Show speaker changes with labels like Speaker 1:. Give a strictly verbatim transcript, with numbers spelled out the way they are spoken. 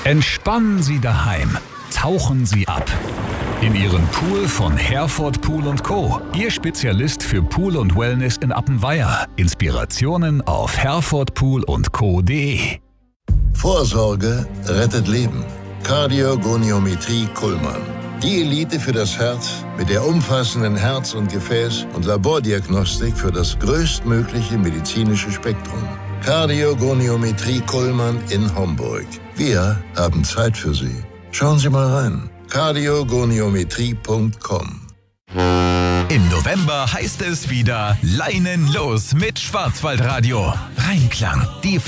Speaker 1: Entspannen Sie daheim. Tauchen Sie ab. In Ihren Pool von Herford Pool und Co. Ihr Spezialist für Pool und Wellness in Appenweier. Inspirationen auf herfordpool und co punkt de.
Speaker 2: Vorsorge rettet Leben. Kardiogoniometrie Kuhlmann. Die Elite für das Herz mit der umfassenden Herz- und Gefäß- und Labordiagnostik für das größtmögliche medizinische Spektrum. Kardiogoniometrie Kuhlmann in Homburg. Wir haben Zeit für Sie. Schauen Sie mal rein. kardiogoniometrie punkt com.
Speaker 3: Im November heißt es wieder Leinen los mit Schwarzwaldradio. Reinklang, die